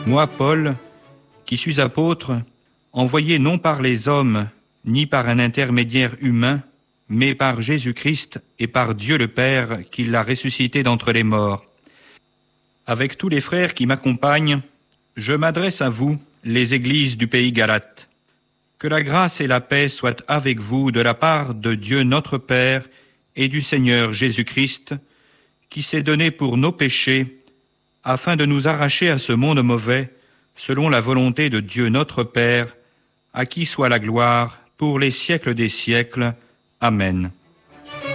Moi, Paul, qui suis apôtre, envoyé non par les hommes, ni par un intermédiaire humain, mais par Jésus-Christ et par Dieu le Père qui l'a ressuscité d'entre les morts. Avec tous les frères qui m'accompagnent, je m'adresse à vous, les églises du pays Galate. Que la grâce et la paix soient avec vous de la part de Dieu notre Père et du Seigneur Jésus-Christ, qui s'est donné pour nos péchés, afin de nous arracher à ce monde mauvais, selon la volonté de Dieu notre Père, à qui soit la gloire pour les siècles des siècles. Amen.